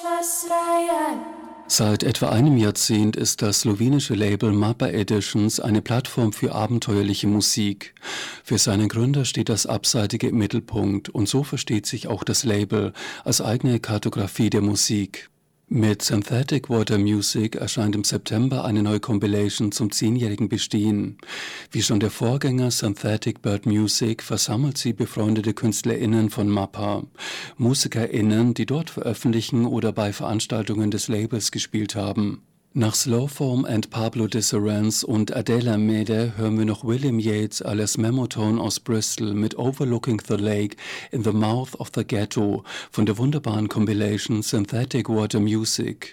Seit etwa einem Jahrzehnt ist das slowenische Label Mappa Editions eine Plattform für abenteuerliche Musik. Für seinen Gründer steht das Abseitige im Mittelpunkt und so versteht sich auch das Label als eigene Kartografie der Musik. Mit Synthetic Water Music erscheint im September eine neue Compilation zum 10-jährigen Bestehen. Wie schon der Vorgänger Synthetic Bird Music versammelt sie befreundete KünstlerInnen von Mappa, MusikerInnen, die dort veröffentlichen oder bei Veranstaltungen des Labels gespielt haben. Nach Slowform and Pablo Disarance und Adela Mede hören wir noch William Yates alias Memotone aus Bristol mit Overlooking the Lake in the Mouth of the Ghetto von der wunderbaren Compilation Synthetic Water Music.